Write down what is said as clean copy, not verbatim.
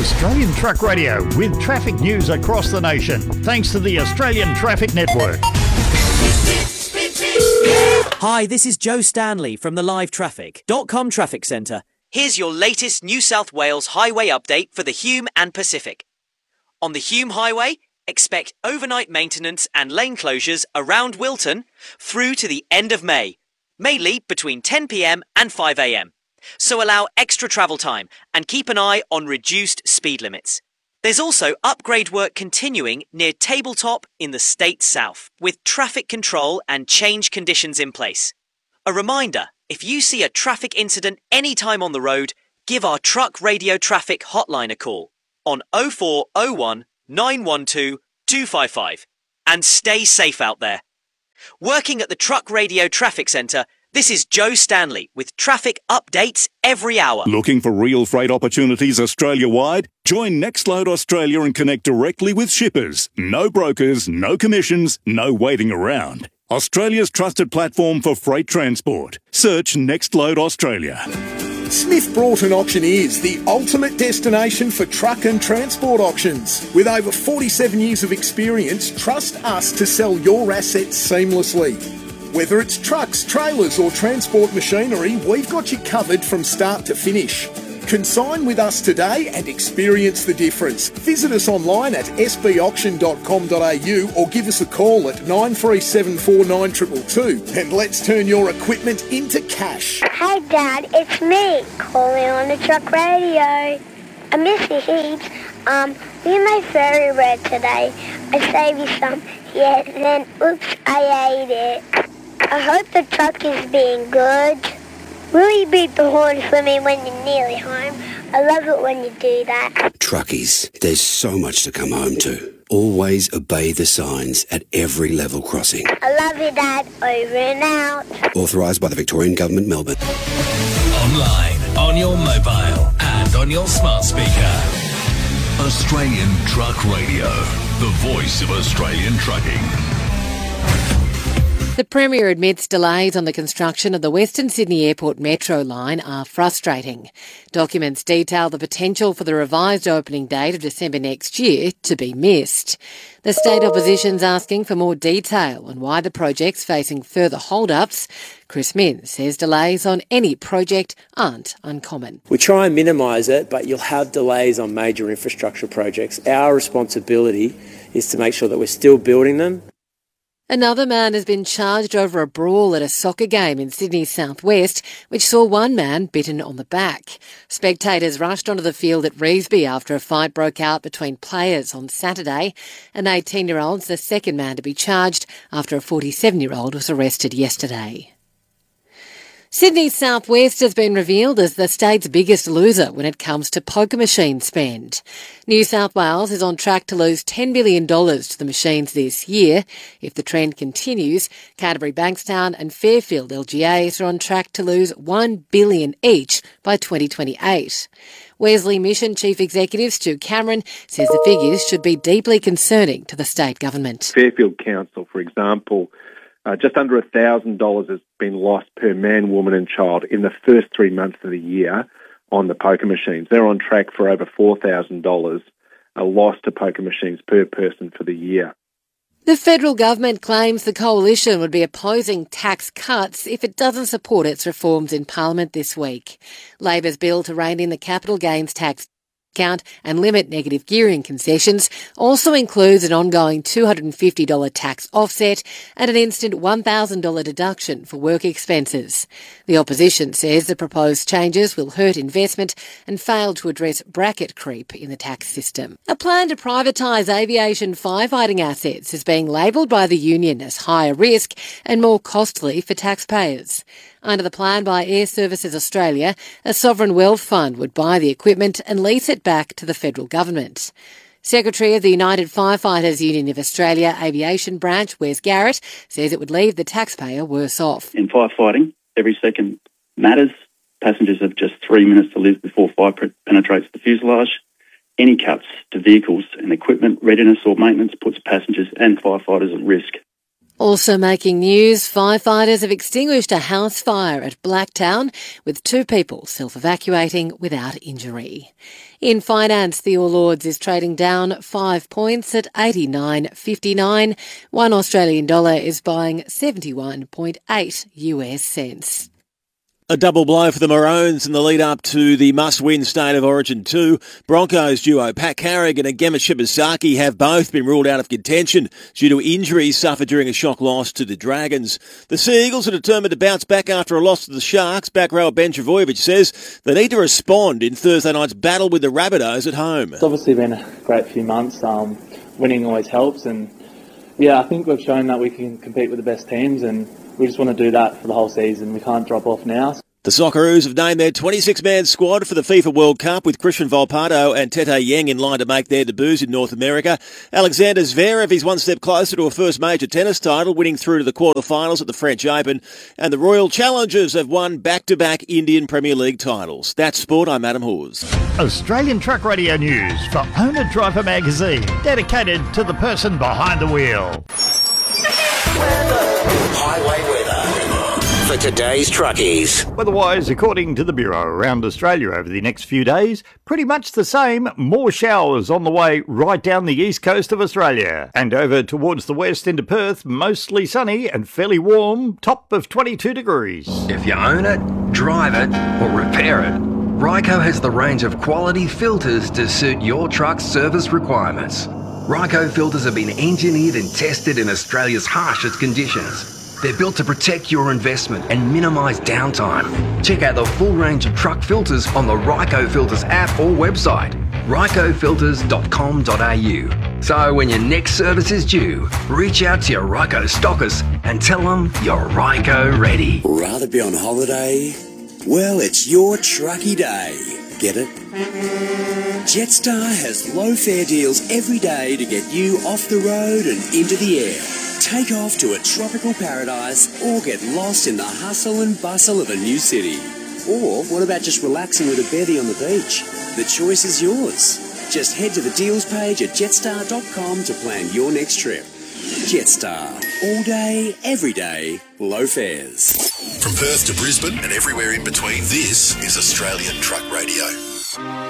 Australian Truck Radio with traffic news across the nation, thanks to the Australian Traffic Network. Hi, this is Joe Stanley from the livetraffic.com traffic centre. Here's your latest New South Wales highway update for the Hume and Pacific. On the Hume Highway, expect overnight maintenance and lane closures around Wilton through to the end of May, mainly between 10 p.m. and 5 a.m. So allow extra travel time and keep an eye on reduced speed limits. There's also upgrade work continuing near Tabletop in the State South, with traffic control and change conditions in place. A reminder, if you see a traffic incident anytime on the road, give our Truck Radio Traffic hotline a call on 0401 912 255 and stay safe out there. Working at the Truck Radio Traffic Centre, this is Joe Stanley with traffic updates every hour. Looking for real freight opportunities Australia-wide? Join Nextload Australia and connect directly with shippers. No brokers, no commissions, no waiting around. Australia's trusted platform for freight transport. Search Nextload Australia. Smith Broughton Auctioneers, the ultimate destination for truck and transport auctions. With over 47 years of experience, trust us to sell your assets seamlessly. Whether it's trucks, trailers or transport machinery, we've got you covered from start to finish. Consign with us today and experience the difference. Visit us online at sbauction.com.au or give us a call at 93749222 and let's turn your equipment into cash. Hey Dad, it's me, calling on the truck radio. I miss you heaps. We made fairy bread today. I saved you some. Yeah, then oops, I ate it. I hope the truck is being good. Will you beat the horn for me when you're nearly home? I love it when you do that. Truckies, there's so much to come home to. Always obey the signs at every level crossing. I love you, Dad. Over and out. Authorised by the Victorian Government, Melbourne. Online, on your mobile and on your smart speaker. Australian Truck Radio, the voice of Australian trucking. The Premier admits delays on the construction of the Western Sydney Airport Metro line are frustrating. Documents detail the potential for the revised opening date of December next year to be missed. The state opposition's asking for more detail on why the project's facing further hold-ups. Chris Minns says delays on any project aren't uncommon. We try and minimise it, but you'll have delays on major infrastructure projects. Our responsibility is to make sure that we're still building them. Another man has been charged over a brawl at a soccer game in Sydney's southwest, which saw one man bitten on the back. Spectators rushed onto the field at Revesby after a fight broke out between players on Saturday. An 18-year-old's the second man to be charged after a 47-year-old was arrested yesterday. Sydney's southwest has been revealed as the state's biggest loser when it comes to poker machine spend. New South Wales is on track to lose $10 billion to the machines this year. If the trend continues, Canterbury Bankstown and Fairfield LGAs are on track to lose $1 billion each by 2028. Wesley Mission Chief Executive Stu Cameron says the figures should be deeply concerning to the state government. Fairfield Council, for example, just under $1,000 has been lost per man, woman and child in the first 3 months of the year on the poker machines. They're on track for over $4,000 a loss to poker machines per person for the year. The federal government claims the coalition would be opposing tax cuts if it doesn't support its reforms in Parliament this week. Labor's bill to rein in the capital gains tax discount and limit negative gearing concessions also includes an ongoing $250 tax offset and an instant $1,000 deduction for work expenses. The opposition says the proposed changes will hurt investment and fail to address bracket creep in the tax system. A plan to privatise aviation firefighting assets is being labelled by the union as higher risk and more costly for taxpayers. Under the plan by Air Services Australia, a sovereign wealth fund would buy the equipment and lease it back to the federal government. Secretary of the United Firefighters Union of Australia Aviation Branch, Wes Garrett, says it would leave the taxpayer worse off. In firefighting, every second matters. Passengers have just 3 minutes to live before fire penetrates the fuselage. Any cuts to vehicles and equipment readiness or maintenance puts passengers and firefighters at risk. Also making news, firefighters have extinguished a house fire at Blacktown, with 2 people self-evacuating without injury. In finance, the All Ords is trading down 5 points at 89.59. One Australian dollar is buying 71.8 US cents. A double blow for the Maroons in the lead-up to the must-win State of Origin 2. Broncos duo Pat Carrigan and Gemma Shibasaki have both been ruled out of contention due to injuries suffered during a shock loss to the Dragons. The Sea Eagles are determined to bounce back after a loss to the Sharks. Back rower Ben Travojevic says they need to respond in Thursday night's battle with the Rabbitohs at home. It's obviously been a great few months. Winning always helps, and I think we've shown that we can compete with the best teams, and we just want to do that for the whole season. We can't drop off now. The Socceroos have named their 26-man squad for the FIFA World Cup, with Christian Volpato and Tete Yang in line to make their debuts in North America. Alexander Zverev is one step closer to a first major tennis title, winning through to the quarterfinals at the French Open. And the Royal Challengers have won back-to-back Indian Premier League titles. That's sport. I'm Adam Hawes. Australian Truck Radio News for Owner Driver Magazine, dedicated to the person behind the wheel. Highway weather for today's truckies. Weather-wise, according to the Bureau, around Australia over the next few days, pretty much the same. More showers on the way right down the east coast of Australia. And over towards the west into Perth, mostly sunny and fairly warm, top of 22 degrees. If you own it, drive it, or repair it, Ryco has the range of quality filters to suit your truck's service requirements. Ryco filters have been engineered and tested in Australia's harshest conditions. They're built to protect your investment and minimise downtime. Check out the full range of truck filters on the Ryco Filters app or website, rycofilters.com.au. So when your next service is due, reach out to your Ryco stockers and tell them you're Ryco ready. Rather be on holiday? Well, it's your trucky day. Get it? Jetstar has low fare deals every day to get you off the road and into the air. Take off to a tropical paradise or get lost in the hustle and bustle of a new city. Or what about just relaxing with a bevy on the beach? The choice is yours. Just head to the deals page at jetstar.com to plan your next trip. Jetstar. All day, every day, low fares. From Perth to Brisbane and everywhere in between, this is Australian Truck Radio.